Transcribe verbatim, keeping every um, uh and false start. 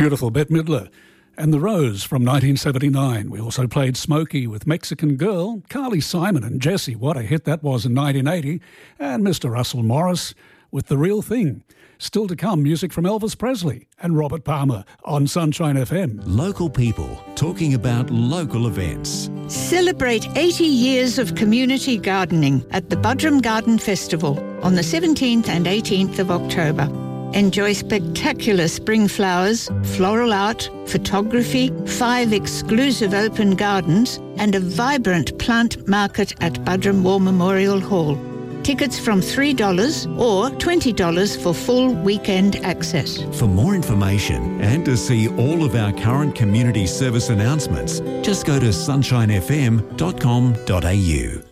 Beautiful Bette Midler. And The Rose from nineteen seventy-nine. We also played Smokey with Mexican Girl, Carly Simon and Jessie, what a hit that was in nineteen eighty, and Mister Russell Morris with The Real Thing. Still to come, music from Elvis Presley and Robert Palmer on Sunshine F M. Local people talking about local events. Celebrate eighty years of community gardening at the Buderim Garden Festival on the seventeenth and eighteenth of October. Enjoy spectacular spring flowers, floral art, photography, five exclusive open gardens, and a vibrant plant market at Buderim War Memorial Hall. Tickets from three dollars or twenty dollars for full weekend access. For more information and to see all of our current community service announcements, just go to sunshine f m dot com dot a u.